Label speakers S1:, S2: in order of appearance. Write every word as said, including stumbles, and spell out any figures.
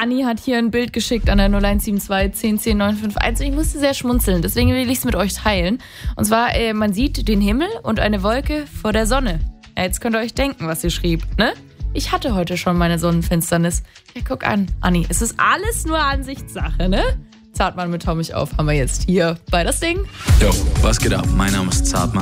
S1: Anni hat hier ein Bild geschickt an der null eins sieben zwei zehn zehn neun fünf eins und ich musste sehr schmunzeln, deswegen will ich es mit euch teilen. Und zwar, äh, man sieht den Himmel und eine Wolke vor der Sonne. Ja, jetzt könnt ihr euch denken, was sie schrieb, ne? Ich hatte heute schon meine Sonnenfinsternis. Ja, guck an, Anni, es ist alles nur Ansichtssache, ne? Zartmann mit Tom mich auf haben wir jetzt hier bei das Ding.
S2: Yo, was geht ab? Mein Name ist Zartmann